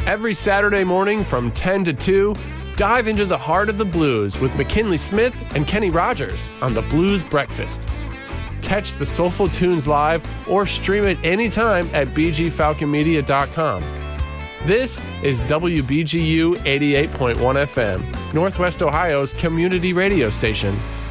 Every Saturday morning from 10 to 2, dive into the heart of the blues with McKinley Smith and Kenny Rogers on the Blues Breakfast. Catch the Soulful Tunes live or stream it anytime at bgfalconmedia.com. This is WBGU 88.1 FM, Northwest Ohio's community radio station.